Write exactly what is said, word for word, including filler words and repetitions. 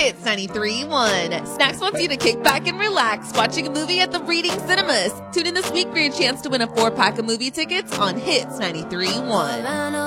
Hits ninety-three point one. Snacks wants you to kick back and relax watching a movie at the Reading Cinemas. Tune in this week for your chance to win a four-pack of movie tickets on Hits ninety-three point one.